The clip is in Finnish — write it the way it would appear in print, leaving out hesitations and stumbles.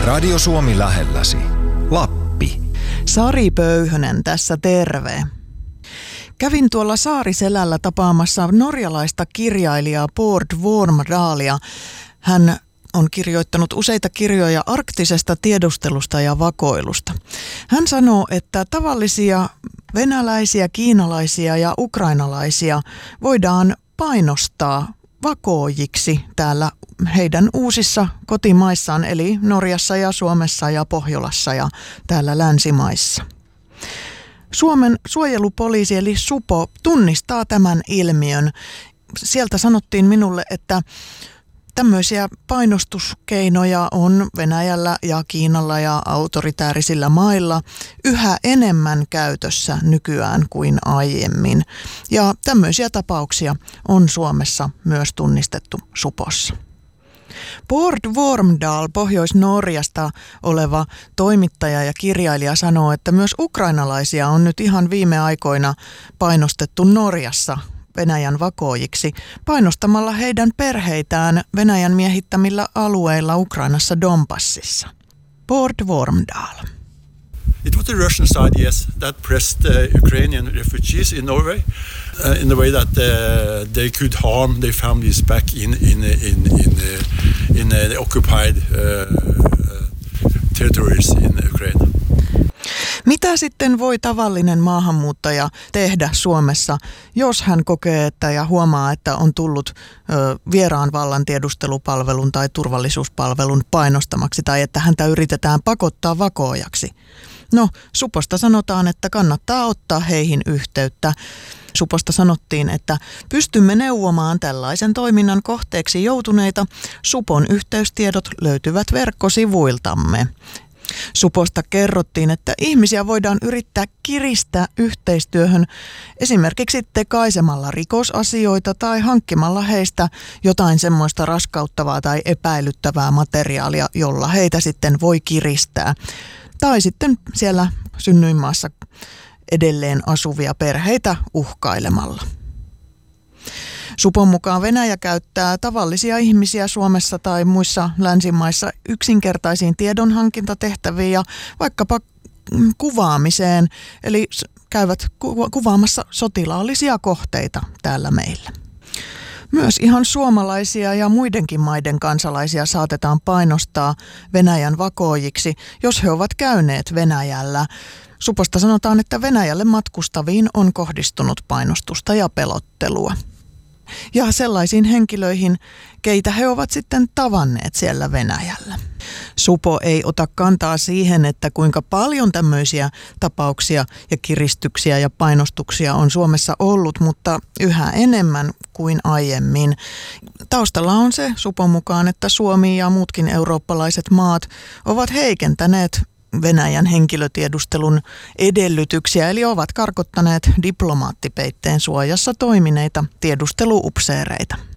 Radio Suomi lähelläsi. Lappi. Sari Pöyhönen tässä terve. Kävin tuolla Saariselällä tapaamassa norjalaista kirjailijaa Bård Wormdalia. Hän on kirjoittanut useita kirjoja arktisesta tiedustelusta ja vakoilusta. Hän sanoo, että tavallisia venäläisiä, kiinalaisia ja ukrainalaisia voidaan painostaa vakoojiksi täällä heidän uusissa kotimaissaan, eli Norjassa ja Suomessa ja Pohjolassa ja täällä länsimaissa. Suomen suojelupoliisi eli Supo tunnistaa tämän ilmiön. Sieltä sanottiin minulle, että tämmöisiä painostuskeinoja on Venäjällä ja Kiinalla ja autoritäärisillä mailla yhä enemmän käytössä nykyään kuin aiemmin. Ja tämmöisiä tapauksia on Suomessa myös tunnistettu Supossa. Bård Wormdal, Pohjois-Norjasta oleva toimittaja ja kirjailija, sanoo, että myös ukrainalaisia on nyt ihan viime aikoina painostettu Norjassa Venäjän vakoojiksi painostamalla heidän perheitään Venäjän miehittämillä alueilla Ukrainassa Donbassissa. Bård Wormdal. It was the Russian side, yes, that pressed Ukrainian refugees in Norway in the way that they could harm their families back in the occupied territories in Ukraine. Mitä sitten voi tavallinen maahanmuuttaja tehdä Suomessa, jos hän kokee ja huomaa, että on tullut vieraan vallan tiedustelupalvelun tai turvallisuuspalvelun painostamaksi tai että häntä yritetään pakottaa vakoojaksi? No, Suposta sanotaan, että kannattaa ottaa heihin yhteyttä. Suposta sanottiin, että pystymme neuvomaan tällaisen toiminnan kohteeksi joutuneita. Supon yhteystiedot löytyvät verkkosivuiltamme. Suposta kerrottiin, että ihmisiä voidaan yrittää kiristää yhteistyöhön esimerkiksi tekaisemalla rikosasioita tai hankkimalla heistä jotain semmoista raskauttavaa tai epäilyttävää materiaalia, jolla heitä sitten voi kiristää. Tai sitten siellä synnyinmaassa edelleen asuvia perheitä uhkailemalla. Supon mukaan Venäjä käyttää tavallisia ihmisiä Suomessa tai muissa länsimaissa yksinkertaisiin tiedonhankintatehtäviin ja vaikkapa kuvaamiseen, eli käyvät kuvaamassa sotilaallisia kohteita täällä meillä. Myös ihan suomalaisia ja muidenkin maiden kansalaisia saatetaan painostaa Venäjän vakoojiksi, jos he ovat käyneet Venäjällä. Suposta sanotaan, että Venäjälle matkustaviin on kohdistunut painostusta ja pelottelua. Ja sellaisiin henkilöihin, keitä he ovat sitten tavanneet siellä Venäjällä. Supo ei ota kantaa siihen, että kuinka paljon tämmöisiä tapauksia ja kiristyksiä ja painostuksia on Suomessa ollut, mutta yhä enemmän kuin aiemmin. Taustalla on se Supon mukaan, että Suomi ja muutkin eurooppalaiset maat ovat heikentäneet Venäjän henkilötiedustelun edellytyksiä, eli ovat karkottaneet diplomaattipeitteen suojassa toimineita tiedusteluupseereita.